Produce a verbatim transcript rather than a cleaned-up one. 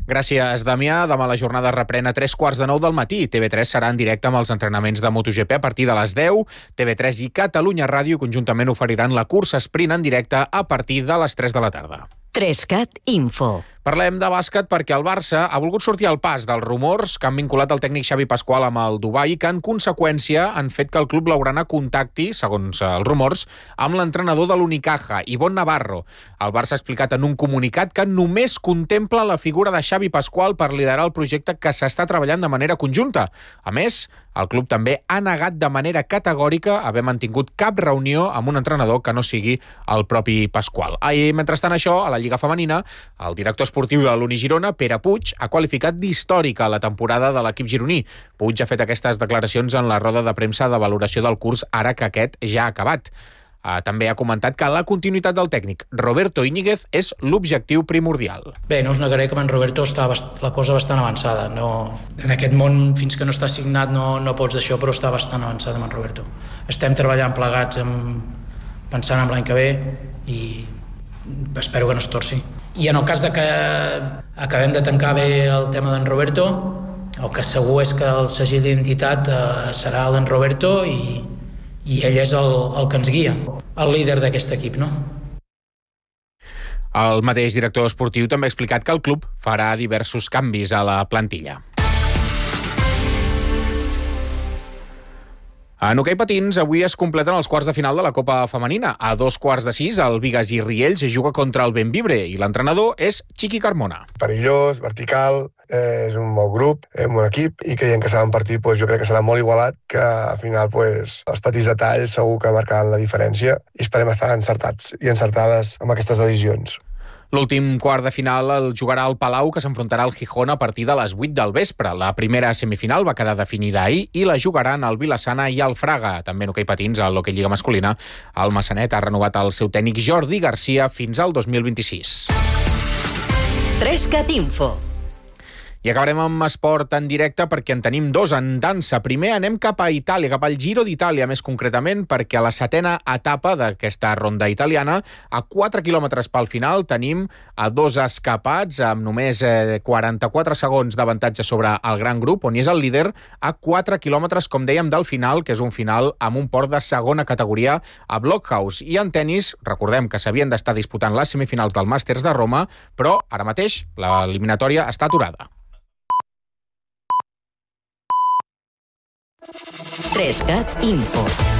Gràcies, Damià. Demà la jornada reprèn a tres quarts de nou del matí. T V tres serà en directe amb els entrenaments de MotoGP a partir de les deu. T V tres i Catalunya Ràdio conjuntament oferiran la cursa sprint en directe a partir de les tres de la tarda. Trescat Info. Parlem de bàsquet perquè el Barça ha volgut sortir al pas dels rumors que han vinculat el tècnic Xavi Pasqual amb el Dubai, que en conseqüència han fet que el club blaugrana contacti, segons els rumors, amb l'entrenador de l'Unicaja, Ivonne Navarro. El Barça ha explicat en un comunicat que només contempla la figura de Xavi Pasqual per liderar el projecte que s'està treballant de manera conjunta. A més, el club també ha negat de manera categòrica haver mantingut cap reunió amb un entrenador que no sigui el propi Pasqual. I, mentrestant això, a la Lliga Femenina, el director esportiu de l'Uni Girona, Pere Puig, ha qualificat d'històrica la temporada de l'equip gironí. Puig ha fet aquestes declaracions en la roda de premsa de valoració del curs ara que aquest ja ha acabat. Uh, també ha comentat que la continuïtat del tècnic Roberto Íñiguez és l'objectiu primordial. Bé, no us negaré que amb en Roberto està bast- la cosa bastant avançada. No, en aquest món, fins que no està signat, no, no pots d'això, però està bastant avançada amb en Roberto. Estem treballant plegats amb, pensant en l'any que ve i espero que no es torci. I en el cas de que acabem de tancar bé el tema d'en Roberto, el que segur és que el segell d'identitat eh, serà el d'en Roberto i, i ell és el, el que ens guia, el líder d'aquest equip, no? El mateix director esportiu també ha explicat que el club farà diversos canvis a la plantilla. En hoquei patins, avui es completen els quarts de final de la Copa Femenina. A dos quarts de sis, el Bigues i Riells juga contra el Bembibre i l'entrenador és Chiqui Carmona. Perillós, vertical, eh, és un bon grup, és un bon equip i creiem que serà un partit, pues, jo crec que serà molt igualat, que al final pues, els petits detalls segur que marcaran la diferència i esperem estar encertats i encertades amb aquestes decisions. L'últim quart de final el jugarà el Palau, que s'enfrontarà al Gijón a partir de les vuit del vespre. La primera semifinal va quedar definida ahir i la jugaran el Vilassana i el Fraga. També en hoquei patins, a l'hoquei lliga masculina, el Massanet ha renovat el seu tècnic Jordi Garcia fins al dos mil vint-i-sis. Trescat Info. I acabarem amb esport en directe perquè en tenim dos en dansa. Primer anem cap a Itàlia, cap al Giro d'Itàlia, més concretament, perquè a la setena etapa d'aquesta ronda italiana, a quatre quilòmetres pel final, tenim a dos escapats amb només eh, quaranta-quatre segons d'avantatge sobre el gran grup, on hi és el líder a quatre quilòmetres, com dèiem, del final, que és un final amb un port de segona categoria a Blockhouse. I en tennis, recordem que s'havien d'estar disputant les semifinals del Màsters de Roma, però ara mateix l'eliminatòria està aturada. Trescat Info.